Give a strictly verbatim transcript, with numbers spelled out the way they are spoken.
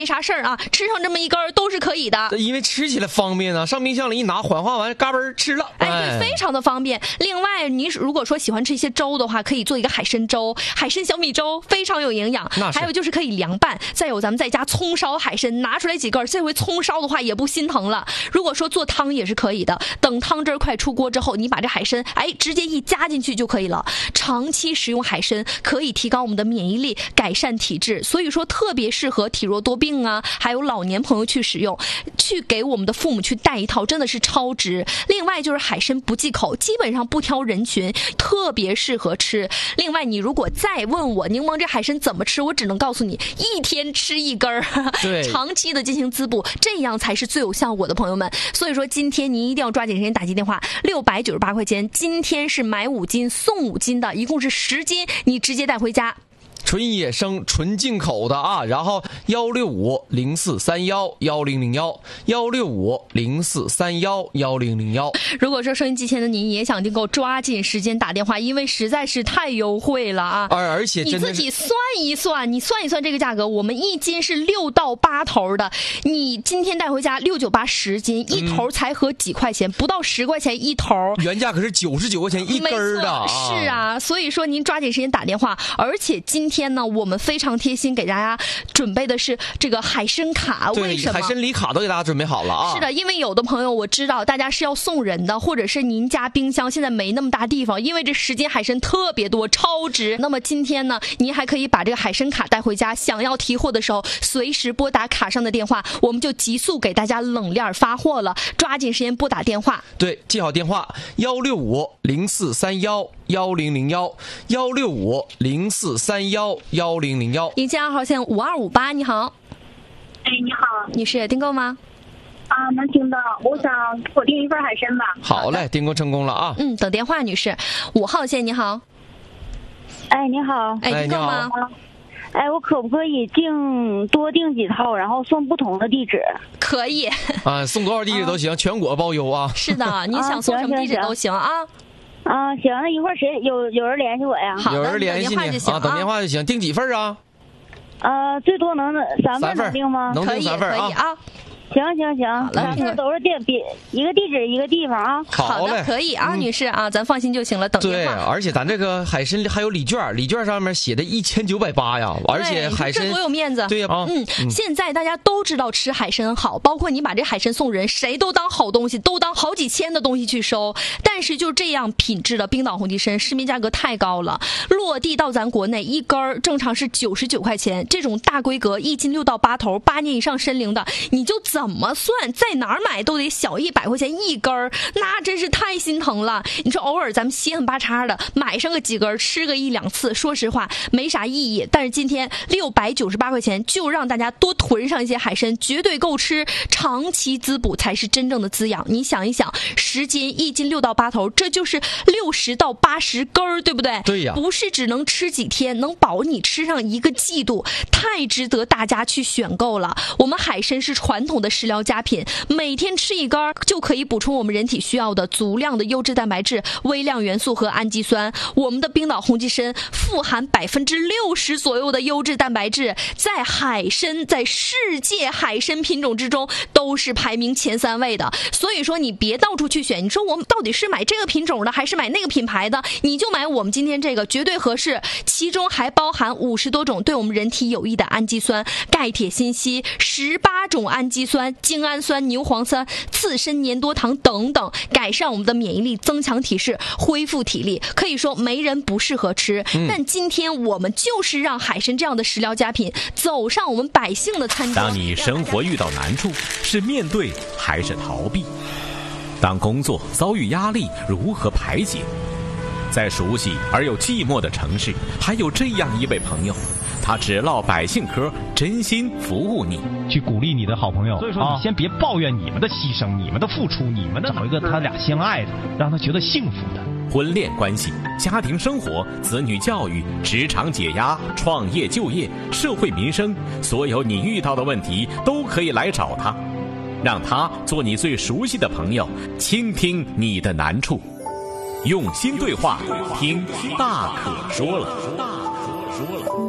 没啥事儿啊，吃上这么一根都是可以的。 因为吃起来方便啊，上冰箱里一拿，缓化完，嘎嘣吃了。 哎，对，非常的方便。另外，你如果说喜欢吃一些粥的话，可以做一个海参粥，海参小米粥非常有营养。还有就是可以凉拌，再有咱们在家葱烧海参，拿出来几根，这回葱烧的话也不心疼了。如果说做汤也是可以的，等汤汁快出锅之后，你把这海参哎直接一加进去就可以了。长期食用海参可以提高我们的免疫力，改善体质，所以说特别适合体弱多病啊，还有老年朋友去使用，去给我们的父母去带一套，真的是超值。另外就是海参不忌口，基本上不挑人群，特别适合吃。另外你如果再问我柠檬这海参怎么吃，我只能告诉你一天吃一根儿，长期的进行滋补，这样才是最有效果的，朋友们。所以说今天您一定要抓紧时间打进电话，六百九十八块钱，今天是买五斤送五斤的，一共是十斤，你直接带回家。 纯野生纯进口的啊，然后幺六五零四三幺幺零零幺幺六五零四三幺幺零零幺。 如果说收音机前的您也想订购，抓紧时间打电话，因为实在是太优惠了啊！ 而而且真的你自己算一算，你算一算这个价格，我们一斤是六到八头的，你今天带回家六九八十斤，一头才合几块钱，嗯、不到十块钱一头， 原价可是九十九块钱一根的、啊。 是啊，所以说您抓紧时间打电话，而且今天。天呢，我们非常贴心给大家准备的是这个海参卡，为什么？ 海参礼卡都给大家准备好了啊！ 是的，因为有的朋友我知道大家是要送人的，或者是您家冰箱现在没那么大地方，因为这十斤海参特别多，超值。那么今天呢，您还可以把这个海参卡带回家，想要提货的时候，随时拨打卡上的电话，我们就急速给大家冷链发货了，抓紧时间拨打电话。 对，记好电话幺六五零四三幺幺零零幺幺六五零四三幺幺零零幺。 迎接二号线五二五八，你好。 哎，你好， 女士，订购吗？ 啊，能听到。我想我订一份海参吧。 好嘞，订购成功了啊。 嗯，等电话，女士。五号线，你好。 哎，你好。 哎，订购吗？ 哎，我可不可以订多订几套，然后送不同的地址？ 可以。 啊，送多少地址都行，啊、全国包邮啊。 是的，你想送什么地址都行啊。 啊，行，那一会儿谁有有人联系我呀？ 好， 有人联系你啊，等电话就行。订几份啊？ 呃，最多能三份能订吗？ 能订三份啊。 可以啊。 行行行，三份都是地别一个地址一个地方啊。 好的，可以啊，女士啊，咱放心就行了。等电话。 对，而且咱这个海参还有礼券，礼券上面写的一千九百八呀，而且海参这多有面子。 对呀， 嗯，现在大家都知道吃海参好，包括你把这海参送人，谁都当好东西，都当好几千的东西去收。但是就这样品质的冰岛红旗参，市面价格太高了，落地到咱国内一根儿正常是九十九块钱，这种大规格一斤六到八头，八年以上参龄的，你就怎么算？在哪儿买都得小一百块钱一根儿，那真是太心疼了。你说偶尔咱们稀罕八叉的买上个几根吃个一两次，说实话没啥意义。但是今天六百九十八块钱就让大家多囤上一些海参，绝对够吃，长期滋补才是真正的滋养。你想一想，十斤一斤六到八头，这就是六十到八十根儿，对不对？ 对呀， 不是只能吃几天，能保你吃上一个季度，太值得大家去选购了。我们海参是传统的食疗佳品，每天吃一根就可以补充我们人体需要的足量的优质蛋白质、微量元素和氨基酸。我们的冰岛红旗参富含百分之六十左右的优质蛋白质，在海参在世界海参品种之中都是排名前三位的。所以说你别到处去选，你说我们到底是买这个品种的还是买那个品牌的，你就买我们今天这个绝对合适。其中还包含五十多种对我们人体有益的氨基酸、钙、铁、锌、硒，十八种氨基酸、精氨酸、牛磺酸、刺身粘多糖等等，改善我们的免疫力，增强体质，恢复体力。可以说没人不适合吃、嗯、但今天我们就是让海参这样的食疗佳品走上我们百姓的餐桌。 当你生活遇到难处，是面对还是逃避？当工作遭遇压力，如何排解？在熟悉而又寂寞的城市，还有这样一位朋友，他只唠百姓嗑，真心服务你， 去鼓励你的好朋友。所以说你先别抱怨你们的牺牲、你们的付出，你们的找一个他俩相爱的，让他觉得幸福的。 婚恋关系、家庭生活、子女教育、职场解压、创业就业、社会民生，所有你遇到的问题都可以来找他，让他做你最熟悉的朋友，倾听你的难处，用心对话，听大可说了。大可说了。